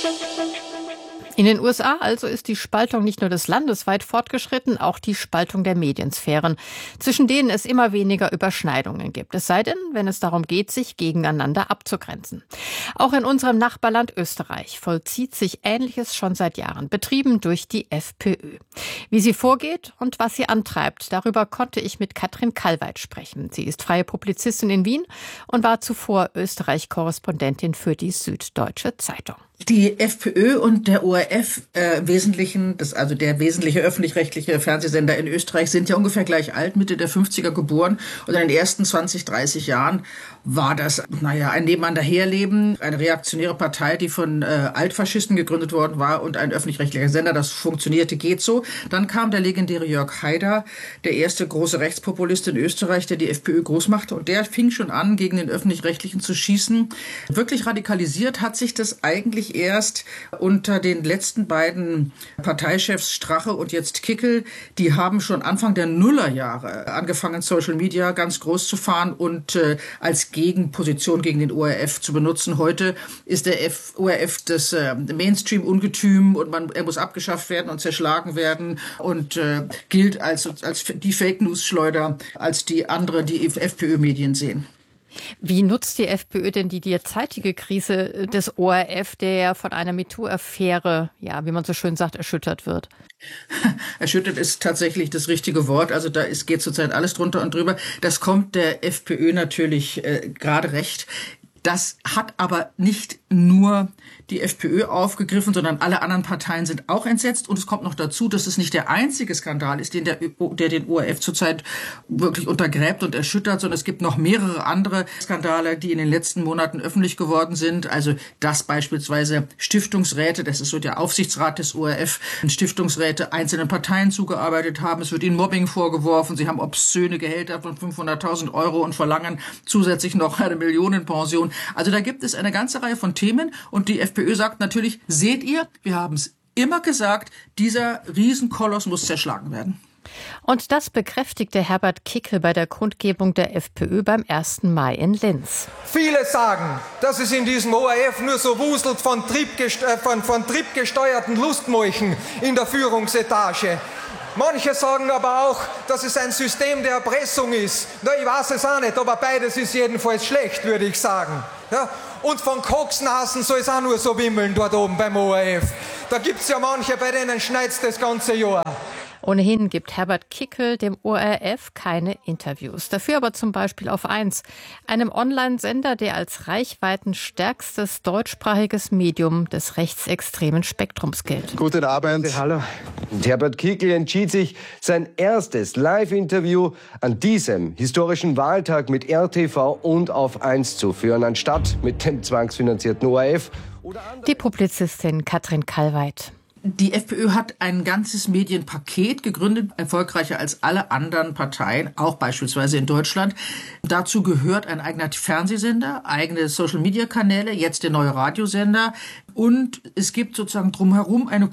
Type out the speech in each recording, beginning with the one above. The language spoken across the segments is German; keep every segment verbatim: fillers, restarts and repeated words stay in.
In den U S A also ist die Spaltung nicht nur des Landes weit fortgeschritten, auch die Spaltung der Mediensphären, zwischen denen es immer weniger Überschneidungen gibt. Es sei denn, wenn es darum geht, sich gegeneinander abzugrenzen. Auch in unserem Nachbarland Österreich vollzieht sich Ähnliches schon seit Jahren, betrieben durch die FPÖ. Wie sie vorgeht und was sie antreibt, darüber konnte ich mit Katrin Kalweit sprechen. Sie ist freie Publizistin in Wien und war zuvor Österreich-Korrespondentin für die Süddeutsche Zeitung. Die FPÖ und der O R F äh, wesentlichen, das also der wesentliche öffentlich-rechtliche Fernsehsender in Österreich, sind ja ungefähr gleich alt, Mitte der fünfziger geboren. Und in den ersten zwanzig, dreißig Jahren war das, naja, ein Nebeneinanderherleben, eine reaktionäre Partei, die von äh, Altfaschisten gegründet worden war und ein öffentlich-rechtlicher Sender, das funktionierte, geht so. Dann kam der legendäre Jörg Haider, der erste große Rechtspopulist in Österreich, der die FPÖ groß machte. Und der fing schon an, gegen den öffentlich-rechtlichen zu schießen. Wirklich radikalisiert hat sich das eigentlich erst unter den letzten beiden Parteichefs Strache und jetzt Kickl. Die haben schon Anfang der Nullerjahre angefangen, Social Media ganz groß zu fahren und äh, als Gegenposition gegen den O R F zu benutzen. Heute ist der F- O R F das äh, Mainstream-Ungetüm und man, er muss abgeschafft werden und zerschlagen werden und äh, gilt als, als die Fake-News-Schleuder, als die andere, die FPÖ-Medien sehen. Wie nutzt die FPÖ denn die derzeitige Krise des O R F, der ja von einer MeToo-Affäre, ja, wie man so schön sagt, erschüttert wird? Erschüttert ist tatsächlich das richtige Wort. Also da ist, geht zurzeit alles drunter und drüber. Das kommt der FPÖ natürlich äh, gerade recht. Das hat aber nicht nur die FPÖ aufgegriffen, sondern alle anderen Parteien sind auch entsetzt. Und es kommt noch dazu, dass es nicht der einzige Skandal ist, den der, der den O R F zurzeit wirklich untergräbt und erschüttert, sondern es gibt noch mehrere andere Skandale, die in den letzten Monaten öffentlich geworden sind. Also dass beispielsweise Stiftungsräte, das ist so der Aufsichtsrat des O R F, Stiftungsräte einzelnen Parteien zugearbeitet haben. Es wird ihnen Mobbing vorgeworfen. Sie haben obszöne Gehälter von fünfhunderttausend Euro und verlangen zusätzlich noch eine Millionenpension. Also da gibt es eine ganze Reihe von Themen und die FPÖ sagt natürlich, seht ihr, wir haben es immer gesagt, dieser Riesenkoloss muss zerschlagen werden. Und das bekräftigte Herbert Kickl bei der Kundgebung der FPÖ beim ersten Mai in Linz. Viele sagen, dass es in diesem O R F nur so wuselt von, triebgest- äh, von, von triebgesteuerten Lustmolchen in der Führungsetage. Manche sagen aber auch, dass es ein System der Erpressung ist. Na, ich weiß es auch nicht, aber beides ist jedenfalls schlecht, würde ich sagen. Ja? Und von Koksnasen soll es auch nur so wimmeln dort oben beim O R F. Da gibt es ja manche, bei denen schneit's das ganze Jahr. Ohnehin gibt Herbert Kickl dem O R F keine Interviews. Dafür aber zum Beispiel auf eins, einem Online-Sender, der als reichweitenstärkstes deutschsprachiges Medium des rechtsextremen Spektrums gilt. Guten Abend. Hallo. Und Herbert Kickl entschied sich, sein erstes Live-Interview an diesem historischen Wahltag mit R T V und auf eins zu führen, anstatt mit dem zwangsfinanzierten O R F. Die Publizistin Katrin Kalweit. Die FPÖ hat ein ganzes Medienpaket gegründet, erfolgreicher als alle anderen Parteien, auch beispielsweise in Deutschland. Dazu gehört ein eigener Fernsehsender, eigene Social-Media-Kanäle, jetzt der neue Radiosender. Und es gibt sozusagen drumherum eine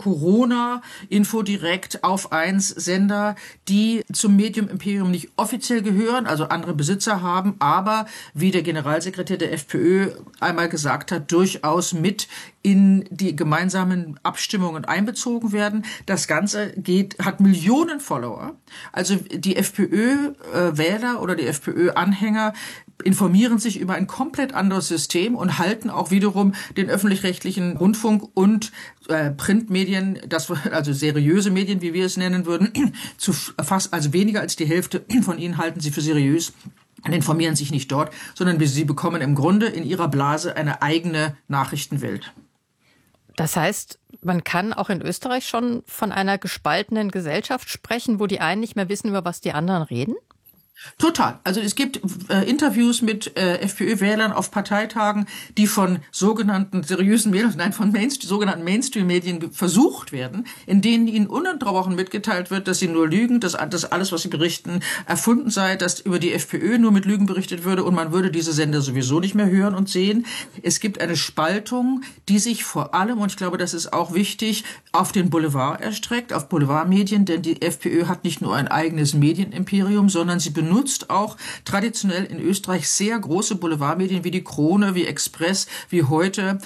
Corona-Info-Direkt auf eins Sender, die zum Medium-Imperium nicht offiziell gehören, also andere Besitzer haben, aber wie der Generalsekretär der FPÖ einmal gesagt hat, durchaus mit in die gemeinsamen Abstimmungen einbezogen werden. Das Ganze geht, hat Millionen Follower. Also die FPÖ-Wähler oder die FPÖ-Anhänger informieren sich über ein komplett anderes System und halten auch wiederum den öffentlich-rechtlichen Rundfunk und äh, Printmedien, das, also seriöse Medien, wie wir es nennen würden, zu fast, also weniger als die Hälfte von ihnen halten sie für seriös und informieren sich nicht dort, sondern sie bekommen im Grunde in ihrer Blase eine eigene Nachrichtenwelt. Das heißt, man kann auch in Österreich schon von einer gespaltenen Gesellschaft sprechen, wo die einen nicht mehr wissen, über was die anderen reden? Total. Also es gibt äh, Interviews mit äh, FPÖ-Wählern auf Parteitagen, die von sogenannten seriösen Medien, nein, von Mainst- sogenannten Mainstream-Medien ge- versucht werden, in denen ihnen ununterbrochen mitgeteilt wird, dass sie nur lügen, dass, dass alles, was sie berichten, erfunden sei, dass über die FPÖ nur mit Lügen berichtet würde und man würde diese Sender sowieso nicht mehr hören und sehen. Es gibt eine Spaltung, die sich vor allem, und ich glaube, das ist auch wichtig, auf den Boulevard erstreckt, auf Boulevardmedien, denn die FPÖ hat nicht nur ein eigenes Medienimperium, sondern sie benutzt nutzt auch traditionell in Österreich sehr große Boulevardmedien wie die Krone, wie Express, wie Heute,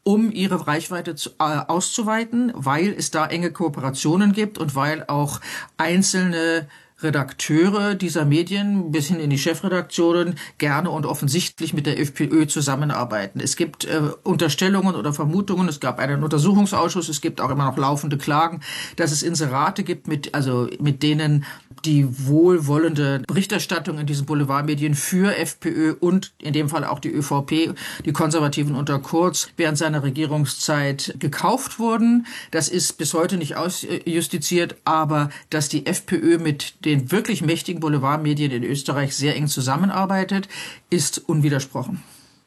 um ihre Reichweite zu, äh, auszuweiten, weil es da enge Kooperationen gibt und weil auch einzelne Redakteure dieser Medien bis hin in die Chefredaktionen gerne und offensichtlich mit der FPÖ zusammenarbeiten. Es gibt äh, Unterstellungen oder Vermutungen, es gab einen Untersuchungsausschuss, es gibt auch immer noch laufende Klagen, dass es Inserate gibt, mit, also mit denen die wohlwollende Berichterstattung in diesen Boulevardmedien für FPÖ und in dem Fall auch die ÖVP, die Konservativen unter Kurz, während seiner Regierungszeit gekauft wurden. Das ist bis heute nicht ausjustiziert, aber dass die FPÖ mit den wirklich mächtigen Boulevardmedien in Österreich sehr eng zusammenarbeitet, ist unwidersprochen.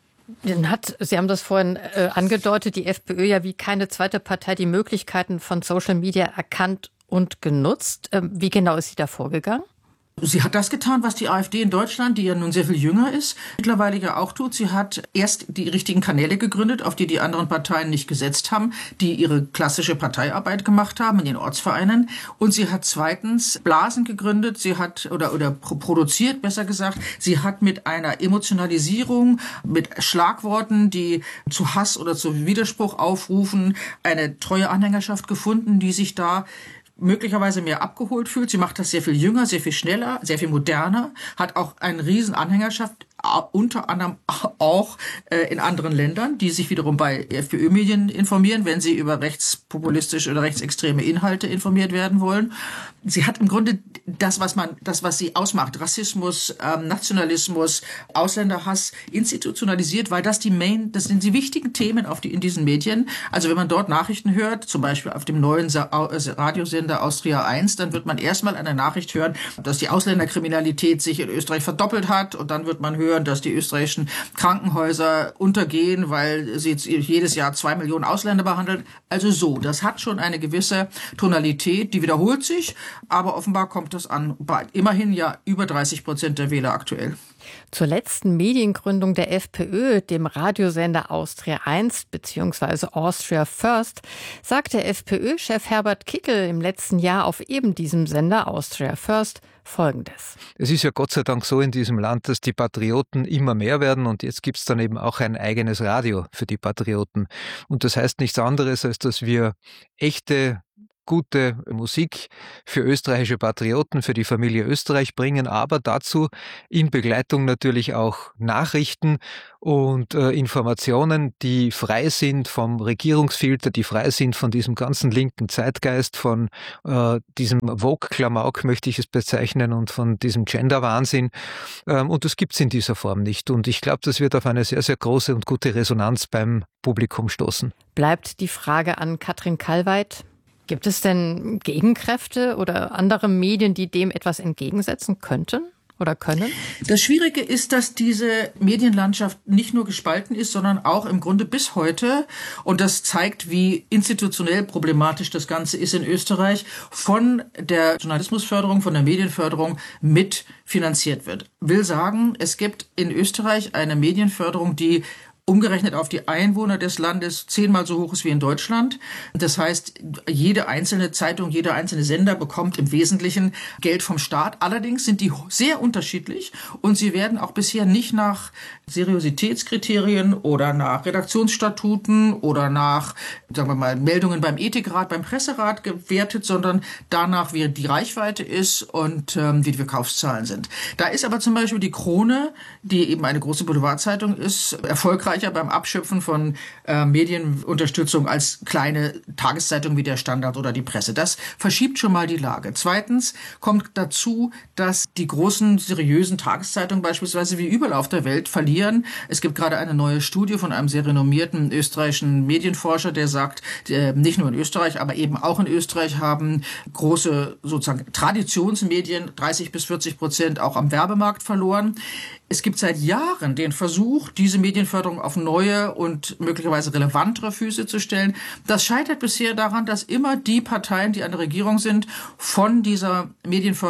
Dann hat, Sie haben das vorhin äh, angedeutet, die FPÖ ja wie keine zweite Partei die Möglichkeiten von Social Media erkannt und genutzt. Ähm, wie genau ist sie da vorgegangen? Sie hat das getan, was die AfD in Deutschland, die ja nun sehr viel jünger ist, mittlerweile ja auch tut. Sie hat erst die richtigen Kanäle gegründet, auf die die anderen Parteien nicht gesetzt haben, die ihre klassische Parteiarbeit gemacht haben in den Ortsvereinen. Und sie hat zweitens Blasen gegründet, sie hat oder oder produziert, besser gesagt. Sie hat mit einer Emotionalisierung, mit Schlagworten, die zu Hass oder zu Widerspruch aufrufen, eine treue Anhängerschaft gefunden, die sich da möglicherweise mehr abgeholt fühlt. Sie macht das sehr viel jünger, sehr viel schneller, sehr viel moderner, hat auch eine riesen Anhängerschaft, unter anderem auch äh, in anderen Ländern, die sich wiederum bei FPÖ-Medien informieren, wenn sie über rechtspopulistische oder rechtsextreme Inhalte informiert werden wollen. Sie hat im Grunde das, was man, das, was sie ausmacht, Rassismus, ähm, Nationalismus, Ausländerhass, institutionalisiert, weil das die Main, das sind die wichtigen Themen auf die, in diesen Medien. Also wenn man dort Nachrichten hört, zum Beispiel auf dem neuen Sa- Radiosender Austria eins, dann wird man erstmal eine Nachricht hören, dass die Ausländerkriminalität sich in Österreich verdoppelt hat, und dann wird man hören, dass die österreichischen Krankenhäuser untergehen, weil sie jedes Jahr zwei Millionen Ausländer behandeln. Also so, das hat schon eine gewisse Tonalität, die wiederholt sich, aber offenbar kommt das an bei immerhin ja über dreißig Prozent der Wähler aktuell. Zur letzten Mediengründung der FPÖ, dem Radiosender Austria eins bzw. Austria First, sagte FPÖ-Chef Herbert Kickl im letzten Jahr auf eben diesem Sender Austria First Folgendes. Es ist ja Gott sei Dank so in diesem Land, dass die Patrioten immer mehr werden, und jetzt gibt es dann eben auch ein eigenes Radio für die Patrioten. Und das heißt nichts anderes, als dass wir echte gute Musik für österreichische Patrioten, für die Familie Österreich bringen, aber dazu in Begleitung natürlich auch Nachrichten und äh, Informationen, die frei sind vom Regierungsfilter, die frei sind von diesem ganzen linken Zeitgeist, von äh, diesem Vogue-Klamauk, möchte ich es bezeichnen, und von diesem Gender-Wahnsinn. Ähm, und das gibt es in dieser Form nicht. Und ich glaube, das wird auf eine sehr, sehr große und gute Resonanz beim Publikum stoßen. Bleibt die Frage an Katrin Kalweit. Gibt es denn Gegenkräfte oder andere Medien, die dem etwas entgegensetzen könnten oder können? Das Schwierige ist, dass diese Medienlandschaft nicht nur gespalten ist, sondern auch im Grunde bis heute, und das zeigt, wie institutionell problematisch das Ganze ist in Österreich, von der Journalismusförderung, von der Medienförderung mit finanziert wird. Will sagen, es gibt in Österreich eine Medienförderung, die umgerechnet auf die Einwohner des Landes zehnmal so hoch ist wie in Deutschland. Das heißt, jede einzelne Zeitung, jeder einzelne Sender bekommt im Wesentlichen Geld vom Staat. Allerdings sind die sehr unterschiedlich, und sie werden auch bisher nicht nach Seriositätskriterien oder nach Redaktionsstatuten oder nach, sagen wir mal, Meldungen beim Ethikrat, beim Presserat gewertet, sondern danach, wie die Reichweite ist und ähm, wie die Verkaufszahlen sind. Da ist aber zum Beispiel die Krone, die eben eine große Boulevardzeitung ist, erfolgreich beim Abschöpfen von äh, Medienunterstützung als kleine Tageszeitung wie der Standard oder die Presse. Das verschiebt schon mal die Lage. Zweitens kommt dazu, dass die großen, seriösen Tageszeitungen beispielsweise wie überall auf der Welt verlieren. Es gibt gerade eine neue Studie von einem sehr renommierten österreichischen Medienforscher, der sagt, äh, nicht nur in Österreich, aber eben auch in Österreich haben große sozusagen Traditionsmedien dreißig bis vierzig Prozent auch am Werbemarkt verloren. Es gibt seit Jahren den Versuch, diese Medienförderung auf neue und möglicherweise relevantere Füße zu stellen. Das scheitert bisher daran, dass immer die Parteien, die an der Regierung sind, von dieser Medienförderung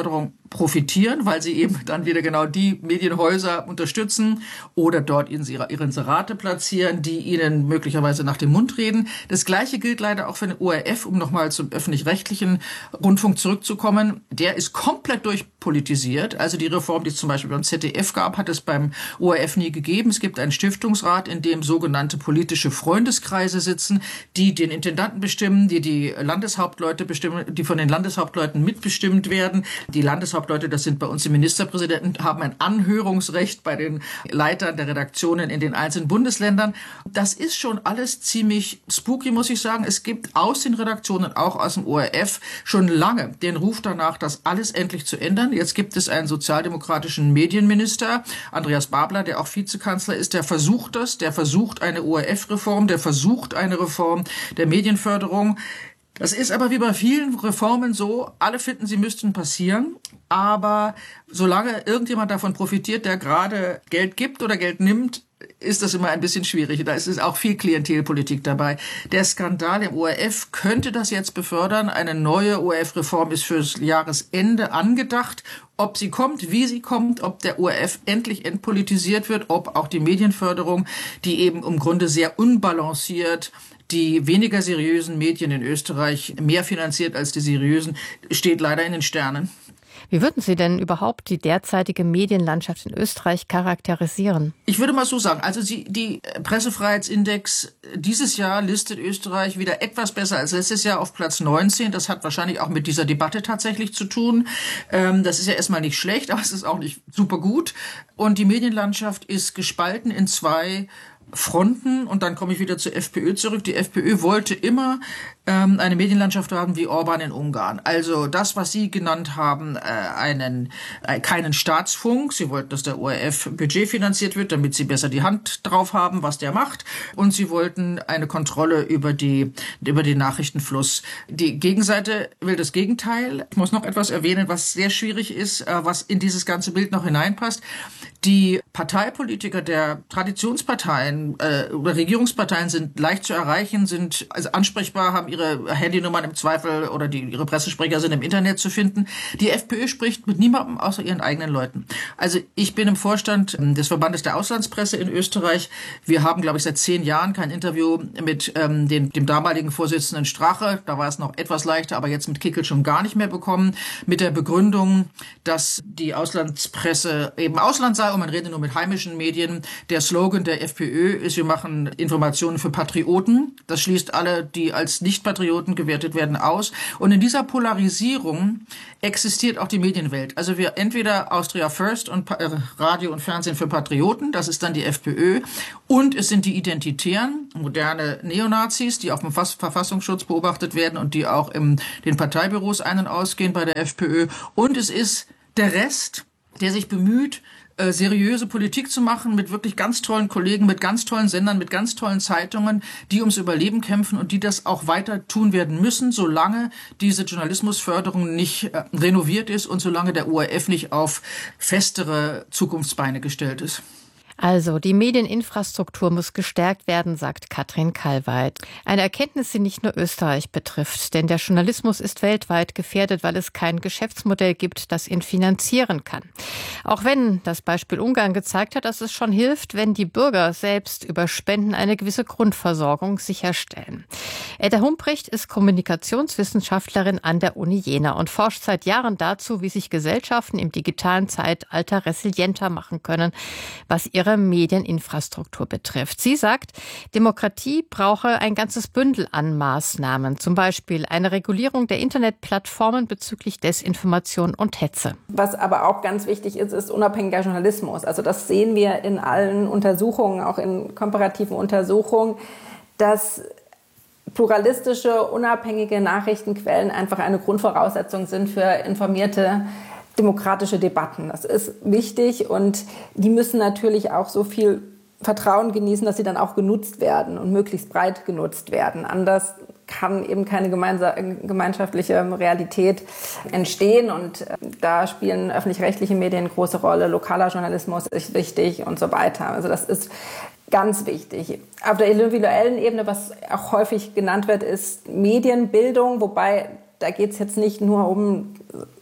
profitieren, weil sie eben dann wieder genau die Medienhäuser unterstützen oder dort ihre Inserate platzieren, die ihnen möglicherweise nach dem Mund reden. Das Gleiche gilt leider auch für den O R F, um nochmal zum öffentlich-rechtlichen Rundfunk zurückzukommen. Der ist komplett durchpolitisiert. Also die Reform, die es zum Beispiel beim Z D F gab, hat es beim O R F nie gegeben. Es gibt einen Stiftungsrat, in dem sogenannte politische Freundeskreise sitzen, die den Intendanten bestimmen, die die Landeshauptleute bestimmen, die von den Landeshauptleuten mitbestimmt werden. Die Landeshauptleute Leute, das sind bei uns die Ministerpräsidenten, haben ein Anhörungsrecht bei den Leitern der Redaktionen in den einzelnen Bundesländern. Das ist schon alles ziemlich spooky, muss ich sagen. Es gibt aus den Redaktionen, auch aus dem O R F, schon lange den Ruf danach, das alles endlich zu ändern. Jetzt gibt es einen sozialdemokratischen Medienminister, Andreas Babler, der auch Vizekanzler ist, der versucht das, der versucht eine O R F-Reform, der versucht eine Reform der Medienförderung. Das ist aber wie bei vielen Reformen so, alle finden, sie müssten passieren, aber solange irgendjemand davon profitiert, der gerade Geld gibt oder Geld nimmt, ist das immer ein bisschen schwierig. Da ist auch viel Klientelpolitik dabei. Der Skandal im O R F könnte das jetzt befördern. Eine neue O R F-Reform ist fürs Jahresende angedacht. Ob sie kommt, wie sie kommt, ob der O R F endlich entpolitisiert wird, ob auch die Medienförderung, die eben im Grunde sehr unbalanciert die weniger seriösen Medien in Österreich mehr finanziert als die seriösen, steht leider in den Sternen. Wie würden Sie denn überhaupt die derzeitige Medienlandschaft in Österreich charakterisieren? Ich würde mal so sagen, also Sie, die Pressefreiheitsindex dieses Jahr listet Österreich wieder etwas besser als letztes Jahr auf Platz neunzehn. Das hat wahrscheinlich auch mit dieser Debatte tatsächlich zu tun. Das ist ja erstmal nicht schlecht, aber es ist auch nicht super gut. Und die Medienlandschaft ist gespalten in zwei Fronten, und dann komme ich wieder zur FPÖ zurück. Die FPÖ wollte immer ähm, eine Medienlandschaft haben wie Orban in Ungarn. Also das, was Sie genannt haben, äh, einen äh, keinen Staatsfunk. Sie wollten, dass der O R F Budget finanziert wird, damit sie besser die Hand drauf haben, was der macht. Und sie wollten eine Kontrolle über die über den Nachrichtenfluss. Die Gegenseite will das Gegenteil. Ich muss noch etwas erwähnen, was sehr schwierig ist, äh, was in dieses ganze Bild noch hineinpasst. Die Parteipolitiker der Traditionsparteien äh, oder Regierungsparteien sind leicht zu erreichen, sind also ansprechbar, haben ihre Handynummern im Zweifel oder die, ihre Pressesprecher sind im Internet zu finden. Die FPÖ spricht mit niemandem außer ihren eigenen Leuten. Also ich bin im Vorstand des Verbandes der Auslandspresse in Österreich. Wir haben, glaube ich, seit zehn Jahren kein Interview mit ähm, dem, dem damaligen Vorsitzenden Strache. Da war es noch etwas leichter, aber jetzt mit Kickl schon gar nicht mehr bekommen. Mit der Begründung, dass die Auslandspresse eben Ausland sei und man redet nur mit heimischen Medien. Der Slogan der FPÖ ist, wir machen Informationen für Patrioten. Das schließt alle, die als Nicht-Patrioten gewertet werden, aus. Und in dieser Polarisierung existiert auch die Medienwelt. Also wir entweder Austria First und äh, Radio und Fernsehen für Patrioten, das ist dann die FPÖ, und es sind die Identitären, moderne Neonazis, die auf dem Verfassungsschutz beobachtet werden und die auch in den Parteibüros ein- und ausgehen bei der FPÖ. Und es ist der Rest, der sich bemüht, seriöse Politik zu machen mit wirklich ganz tollen Kollegen, mit ganz tollen Sendern, mit ganz tollen Zeitungen, die ums Überleben kämpfen und die das auch weiter tun werden müssen, solange diese Journalismusförderung nicht äh, renoviert ist und solange der O R F nicht auf festere Zukunftsbeine gestellt ist. Also, die Medieninfrastruktur muss gestärkt werden, sagt Katrin Kalweit. Eine Erkenntnis, die nicht nur Österreich betrifft, denn der Journalismus ist weltweit gefährdet, weil es kein Geschäftsmodell gibt, das ihn finanzieren kann. Auch wenn das Beispiel Ungarn gezeigt hat, dass es schon hilft, wenn die Bürger selbst über Spenden eine gewisse Grundversorgung sicherstellen. Edda Humprecht ist Kommunikationswissenschaftlerin an der Uni Jena und forscht seit Jahren dazu, wie sich Gesellschaften im digitalen Zeitalter resilienter machen können, was ihre Medieninfrastruktur betrifft. Sie sagt, Demokratie brauche ein ganzes Bündel an Maßnahmen, zum Beispiel eine Regulierung der Internetplattformen bezüglich Desinformation und Hetze. Was aber auch ganz wichtig ist, ist unabhängiger Journalismus. Also das sehen wir in allen Untersuchungen, auch in komparativen Untersuchungen, dass pluralistische, unabhängige Nachrichtenquellen einfach eine Grundvoraussetzung sind für informierte demokratische Debatten. Das ist wichtig und die müssen natürlich auch so viel Vertrauen genießen, dass sie dann auch genutzt werden und möglichst breit genutzt werden. Anders kann eben keine gemeinschaftliche Realität entstehen und da spielen öffentlich-rechtliche Medien eine große Rolle, lokaler Journalismus ist wichtig und so weiter. Also das ist ganz wichtig. Auf der individuellen Ebene, was auch häufig genannt wird, ist Medienbildung, wobei da geht es jetzt nicht nur um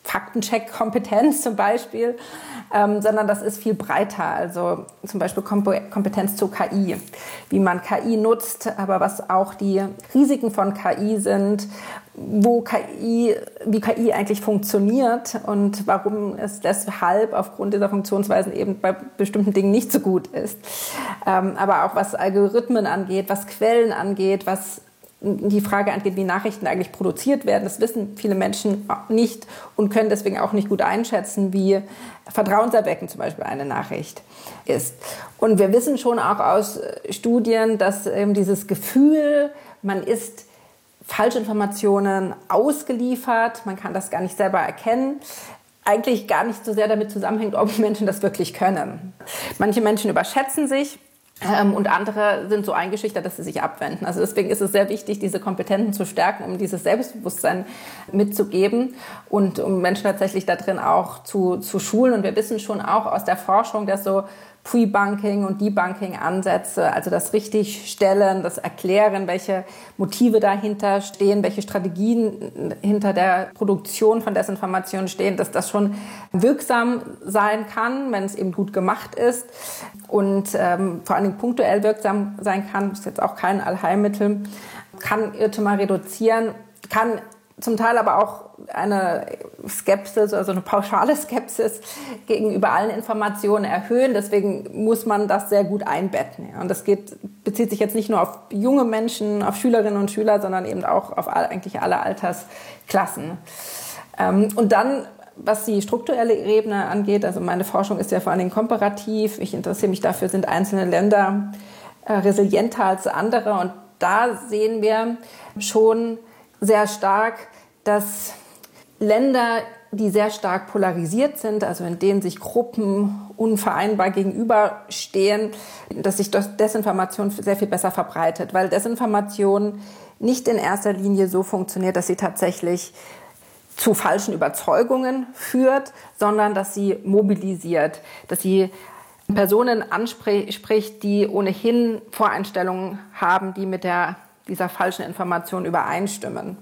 Faktencheck-Kompetenz zum Beispiel, ähm, sondern das ist viel breiter. Also zum Beispiel Kompetenz zu K I, wie man K I nutzt, aber was auch die Risiken von K I sind, wo K I, wie K I eigentlich funktioniert und warum es deshalb aufgrund dieser Funktionsweisen eben bei bestimmten Dingen nicht so gut ist. Ähm, aber auch was Algorithmen angeht, was Quellen angeht, was die Frage angeht, wie Nachrichten eigentlich produziert werden. Das wissen viele Menschen nicht und können deswegen auch nicht gut einschätzen, wie vertrauenserweckend zum Beispiel eine Nachricht ist. Und wir wissen schon auch aus Studien, dass eben dieses Gefühl, man ist Falschinformationen ausgeliefert, man kann das gar nicht selber erkennen, eigentlich gar nicht so sehr damit zusammenhängt, ob Menschen das wirklich können. Manche Menschen überschätzen sich, Ähm, und andere sind so eingeschüchtert, dass sie sich abwenden. Also deswegen ist es sehr wichtig, diese Kompetenzen zu stärken, um dieses Selbstbewusstsein mitzugeben und um Menschen tatsächlich da drin auch zu, zu schulen. Und wir wissen schon auch aus der Forschung, dass so Pre-Bunking und Debunking-Ansätze, also das Richtigstellen, das Erklären, welche Motive dahinter stehen, welche Strategien hinter der Produktion von Desinformation stehen, dass das schon wirksam sein kann, wenn es eben gut gemacht ist und ähm, vor allem punktuell wirksam sein kann, ist jetzt auch kein Allheilmittel, kann Irrtümer reduzieren, kann zum Teil aber auch eine Skepsis, also eine pauschale Skepsis gegenüber allen Informationen erhöhen. Deswegen muss man das sehr gut einbetten. Und das geht, bezieht sich jetzt nicht nur auf junge Menschen, auf Schülerinnen und Schüler, sondern eben auch auf all, eigentlich alle Altersklassen. Und dann, was die strukturelle Ebene angeht, also meine Forschung ist ja vor allen Dingen komparativ. Ich interessiere mich dafür, sind einzelne Länder resilienter als andere. Und da sehen wir schon sehr stark, dass Länder, die sehr stark polarisiert sind, also in denen sich Gruppen unvereinbar gegenüberstehen, dass sich Desinformation sehr viel besser verbreitet, weil Desinformation nicht in erster Linie so funktioniert, dass sie tatsächlich zu falschen Überzeugungen führt, sondern dass sie mobilisiert, dass sie Personen anspricht, die ohnehin Voreinstellungen haben, die mit der, dieser falschen Information übereinstimmen.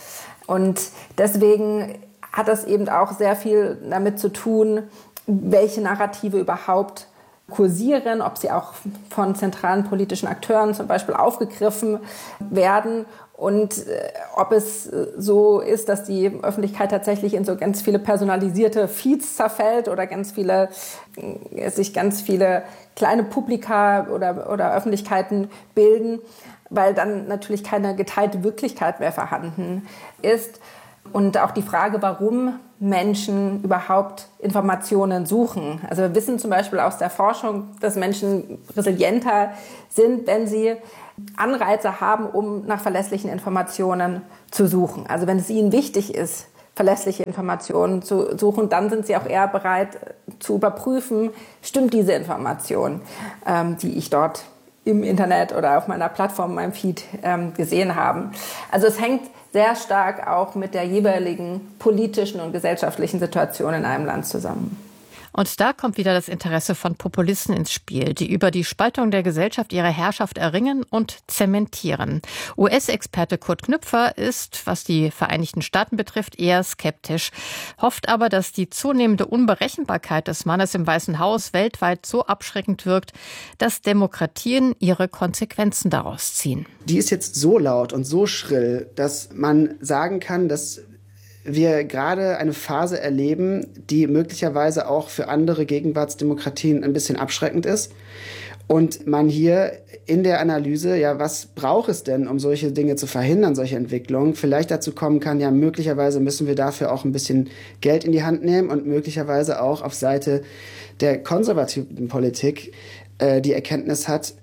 Und deswegen hat das eben auch sehr viel damit zu tun, welche Narrative überhaupt kursieren, ob sie auch von zentralen politischen Akteuren zum Beispiel aufgegriffen werden und äh, ob es so ist, dass die Öffentlichkeit tatsächlich in so ganz viele personalisierte Feeds zerfällt oder ganz viele, äh, sich ganz viele kleine Publika oder, oder Öffentlichkeiten bilden, weil dann natürlich keine geteilte Wirklichkeit mehr vorhanden ist. Und auch die Frage, warum Menschen überhaupt Informationen suchen. Also wir wissen zum Beispiel aus der Forschung, dass Menschen resilienter sind, wenn sie Anreize haben, um nach verlässlichen Informationen zu suchen. Also wenn es ihnen wichtig ist, verlässliche Informationen zu suchen, dann sind sie auch eher bereit zu überprüfen, stimmt diese Information, ähm, die ich dort im Internet oder auf meiner Plattform, meinem Feed ähm, gesehen haben. Also es hängt sehr stark auch mit der jeweiligen politischen und gesellschaftlichen Situation in einem Land zusammen. Und da kommt wieder das Interesse von Populisten ins Spiel, die über die Spaltung der Gesellschaft ihre Herrschaft erringen und zementieren. U S-Experte Kurt Knüpfer ist, was die Vereinigten Staaten betrifft, eher skeptisch, hofft aber, dass die zunehmende Unberechenbarkeit des Mannes im Weißen Haus weltweit so abschreckend wirkt, dass Demokratien ihre Konsequenzen daraus ziehen. Die ist jetzt so laut und so schrill, dass man sagen kann, dass wir gerade eine Phase erleben, die möglicherweise auch für andere Gegenwartsdemokratien ein bisschen abschreckend ist. Und man hier in der Analyse, ja, was braucht es denn, um solche Dinge zu verhindern, solche Entwicklungen, vielleicht dazu kommen kann, ja, möglicherweise müssen wir dafür auch ein bisschen Geld in die Hand nehmen und möglicherweise auch auf Seite der konservativen Politik äh, die Erkenntnis hat,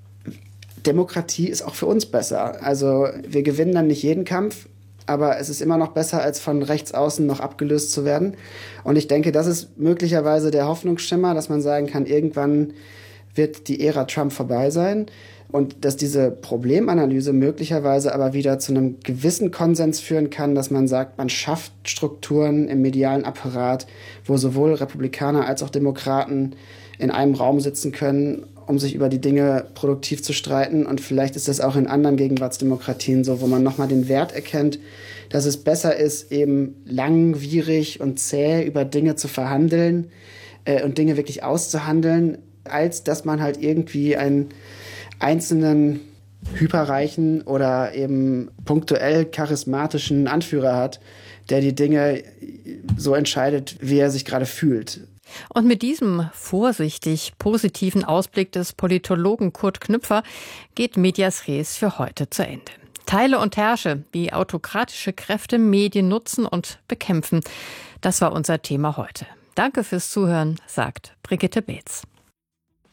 Demokratie ist auch für uns besser. Also wir gewinnen dann nicht jeden Kampf, aber es ist immer noch besser, als von rechts außen noch abgelöst zu werden. Und ich denke, das ist möglicherweise der Hoffnungsschimmer, dass man sagen kann, irgendwann wird die Ära Trump vorbei sein. Und dass diese Problemanalyse möglicherweise aber wieder zu einem gewissen Konsens führen kann, dass man sagt, man schafft Strukturen im medialen Apparat, wo sowohl Republikaner als auch Demokraten in einem Raum sitzen können, um sich über die Dinge produktiv zu streiten. Und vielleicht ist das auch in anderen Gegenwartsdemokratien so, wo man nochmal den Wert erkennt, dass es besser ist, eben langwierig und zäh über Dinge zu verhandeln äh, und Dinge wirklich auszuhandeln, als dass man halt irgendwie einen einzelnen hyperreichen oder eben punktuell charismatischen Anführer hat, der die Dinge so entscheidet, wie er sich gerade fühlt. Und mit diesem vorsichtig positiven Ausblick des Politologen Kurt Knüpfer geht Medias Res für heute zu Ende. Teile und herrsche, wie autokratische Kräfte Medien nutzen und bekämpfen. Das war unser Thema heute. Danke fürs Zuhören, sagt Brigitte Beetz.